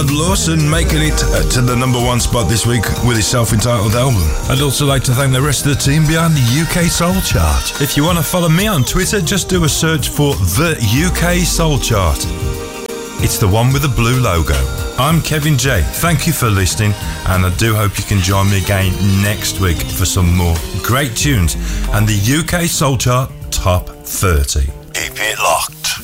Bernard Lawson making it to the number one spot this week with his self-entitled album. I'd also like to thank the rest of the team behind the UK Soul Chart. If you want to follow me on Twitter, just do a search for the UK Soul Chart. It's the one with the blue logo. I'm Kevin J. Thank you for listening, and I do hope you can join me again next week for some more great tunes and the UK Soul Chart Top 30. Keep it locked.